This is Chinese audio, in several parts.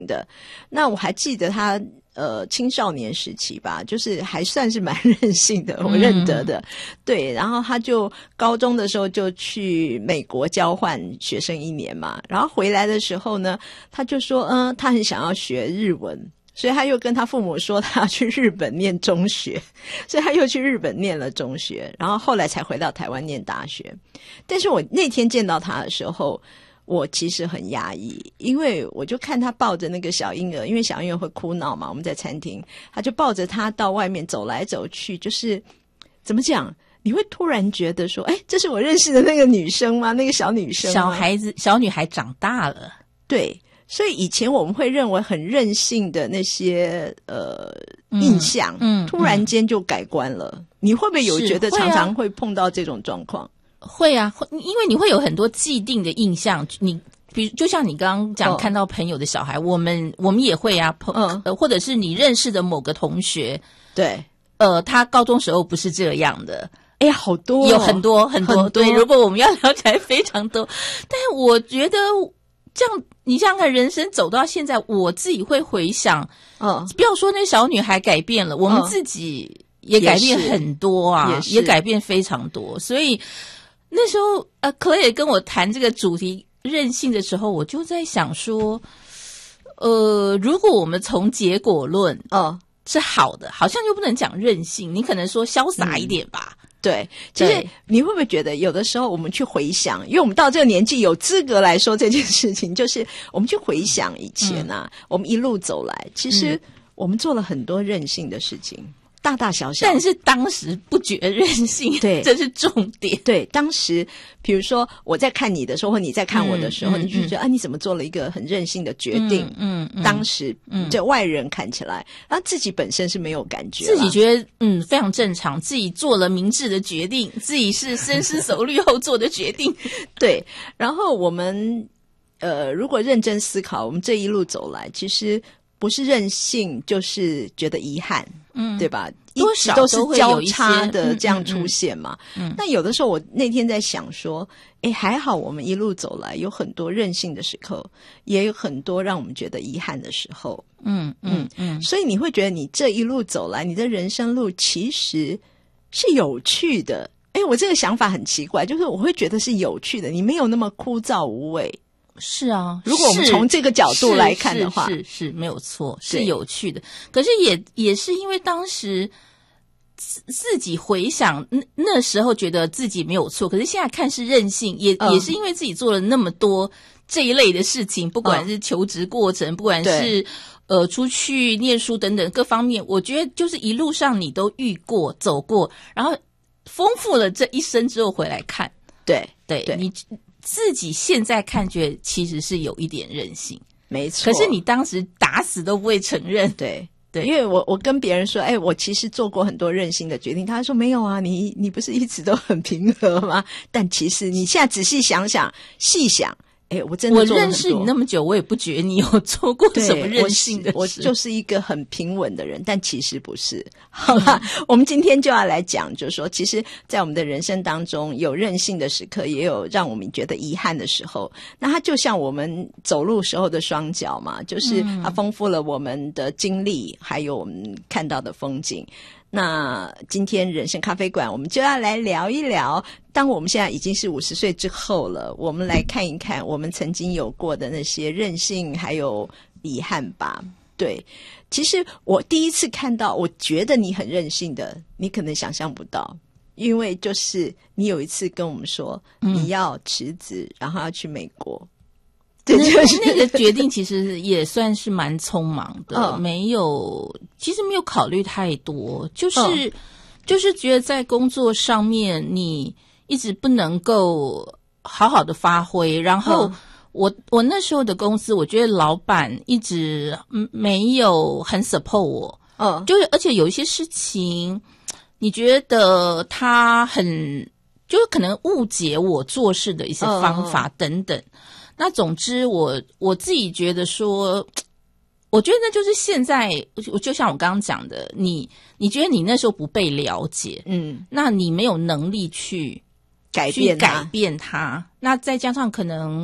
的。那我还记得他青少年时期吧，就是还算是蛮任性的，我认得的。对，然后他就高中的时候就去美国交换学生1年嘛，然后回来的时候呢，他就说他很想要学日文，所以他又跟他父母说他要去日本念中学，所以他又去日本念了中学，然后后来才回到台湾念大学。但是我那天见到他的时候，我其实很压抑，因为我就看他抱着那个小婴儿，因为小婴儿会哭闹嘛，我们在餐厅，他就抱着他到外面走来走去，就是怎么讲，你会突然觉得说，这是我认识的那个女生吗？那个小女生吗？ 小女孩长大了。 对，所以以前我们会认为很任性的那些印象，突然间就改观了。你会不会有觉得常常会碰到这种状况？ 会啊，因为你会有很多既定的印象，比如就像你刚刚讲，看到朋友的小孩，我们也会啊，或者是你认识的某个同学， 对， 他高中时候不是这样的。 好多有很多很多，对，如果我们要聊起来非常多，但是我觉得这样，你想想看，人生走到现在，我自己会回想，不要说那小女孩改变了，我们自己也改变很多啊，也改变非常多，所以那时候Claire 跟我谈这个主题任性的时候，我就在想说，如果我们从结果论是好的，好像就不能讲任性，你可能说潇洒一点吧。 对，其实你会不会觉得有的时候我们去回想，因为我们到这个年纪有资格来说这件事情，就是我们去回想以前我们一路走来，其实我们做了很多任性的事情，大大小小， 但是当时不觉得任性，对，这是重点。 对，当时比如说我在看你的时候，或你在看我的时候，你就觉得你怎么做了一个很任性的决定？当时就外人看起来，然后自己本身是没有感觉， 自己觉得非常正常，自己做了明智的决定，自己是深思熟虑后做的决定。 对，然后我们如果认真思考，我们这一路走来，其实不是任性，就是觉得遗憾，对吧？ 多少都是交叉的这样出现嘛。那有的时候我那天在想说，还好我们一路走来有很多任性的时刻，也有很多让我们觉得遗憾的时候。所以你会觉得你这一路走来，你的人生路其实是有趣的。我这个想法很奇怪，就是我会觉得是有趣的，你没有那么枯燥无味。 是啊， 如果我们从这个角度来看的话， 是没有错，是有趣的。可是也是因为当时自己回想那时候觉得自己没有错，可是现在看是任性，也是因为自己做了那么多这一类的事情，不管是求职过程，不管是出去念书等等各方面，我觉得就是一路上你都遇过走过，然后丰富了这一生之后回来看，对，你自己现在看觉得其实是有一点任性， 没错。 可是你当时打死都不会承认。 对，因为我跟别人说，我其实做过很多任性的决定，他说没有啊，你不是一直都很平和吗？但其实你现在仔细想想，细想，我真的做了很多。我认识你那么久，我也不觉得你有做过什么任性的事。 我就是一个很平稳的人，但其实不是。好了，我们今天就要来讲，就是说，其实在我们的人生当中，有任性的时刻，也有让我们觉得遗憾的时候。那它就像我们走路时候的双脚嘛，就是它丰富了我们的经历，还有我们看到的风景。那今天人生咖啡馆我们就要来聊一聊，当我们现在已经是50岁之后了，我们来看一看我们曾经有过的那些任性还有遗憾吧。对，其实我第一次看到我觉得你很任性的，你可能想象不到，因为就是你有一次跟我们说你要辞职然后要去美国。 对，那个决定其实也算是蛮匆忙的，其实没有考虑太多，就是觉得在工作上面你一直不能够好好的发挥，然后我那时候的公司，我觉得老板一直没有很 support 我，就是而且有一些事情，你觉得他就是可能误解我做事的一些方法等等。那总之我自己觉得说，我觉得那就是现在，就像我刚刚讲的，你觉得你那时候不被了解，那你没有能力去改变它，那再加上可能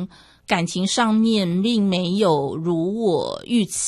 感情上面并没有如我预期